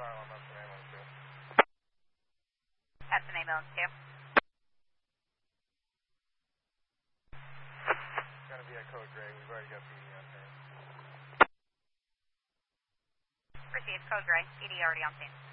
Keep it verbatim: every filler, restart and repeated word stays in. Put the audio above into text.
fire alarm, that's an ambulance two. That's an ambulance two. It's going to be a code gray. We've already got P D on scene. Received, code gray. P D already on scene.